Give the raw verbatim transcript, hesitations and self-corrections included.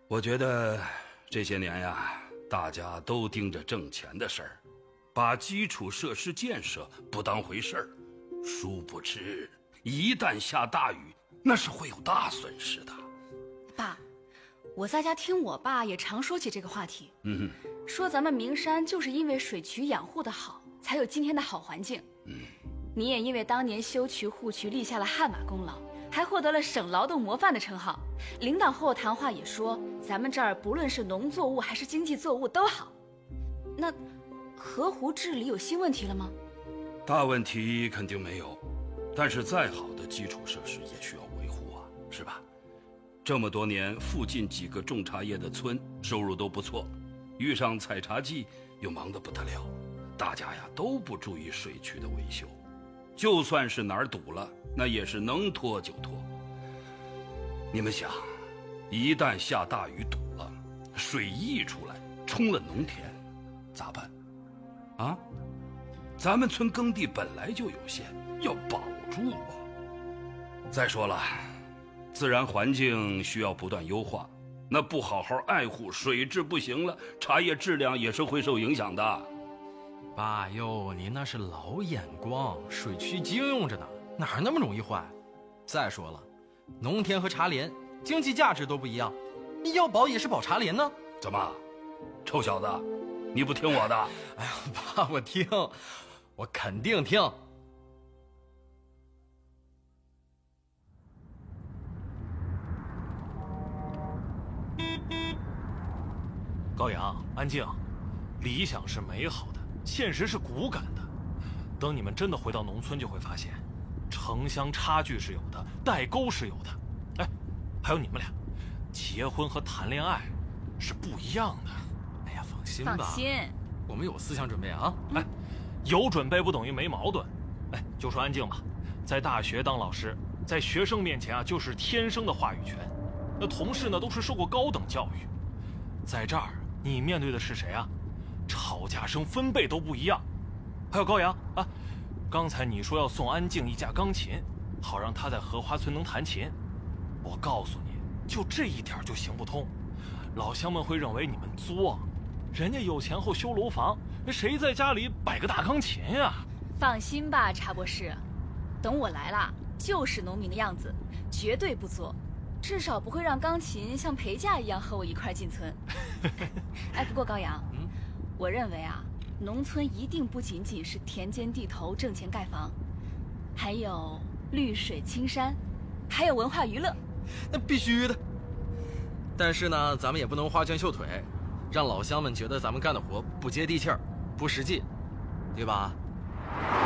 我觉得这些年呀，大家都盯着挣钱的事儿，把基础设施建设不当回事儿。殊不知，一旦下大雨，那是会有大损失的。 爸，我在家听我爸也常说起这个话题。 嗯， 说咱们名山就是因为水渠养护的好，才有今天的好环境。 嗯， 你也因为当年修渠护渠立下了汗马功劳，还获得了省劳动模范的称号。领导和我谈话也说，咱们这儿不论是农作物还是经济作物都好。那河湖治理有新问题了吗？ 大问题肯定没有，但是再好的基础设施也需要维护啊，是吧？这么多年，附近几个种茶叶的村收入都不错，遇上采茶季又忙得不得了，大家呀都不注意水渠的维修，就算是哪儿堵了，那也是能拖就拖。你们想，一旦下大雨堵了，水溢出来冲了农田，咋办？啊？咱们村耕地本来就有限，要保住啊。再说了，自然环境需要不断优化，那不好好爱护，水质不行了，茶叶质量也是会受影响的。 爸哟，您那是老眼光，水渠经用着呢，哪那么容易坏？再说了，农田和茶莲经济价值都不一样，你要保也是保茶莲呢。 怎么，臭小子，你不听我的？ 哎呀，爸，我听，我肯定听。 高阳，安静。理想是美好的，现实是骨感的。等你们真的回到农村，就会发现，城乡差距是有的，代沟是有的。哎，还有你们俩，结婚和谈恋爱是不一样的。 哎呀，放心吧， 放心， 我们有思想准备啊。 哎，有准备不等于没矛盾。哎，就说安静吧，在大学当老师，在学生面前啊，就是天生的话语权。那同事呢，都是受过高等教育，在这儿你面对的是谁啊？吵架声分贝都不一样。还有高阳啊，刚才你说要送安静一架钢琴，好让她在荷花村能弹琴。我告诉你，就这一点就行不通。老乡们会认为你们作，人家有钱后修楼房，谁在家里摆个大钢琴呀？ 放心吧，查博士，等我来了，就是农民的样子，绝对不作，至少不会让钢琴像陪嫁一样和我一块进村。哎，不过高阳，嗯，我认为啊，农村一定不仅仅是田间地头挣钱盖房，还有绿水青山，还有文化娱乐。 那必须的。但是呢，咱们也不能花拳绣腿，让老乡们觉得咱们干的活不接地气儿，不实际，对吧？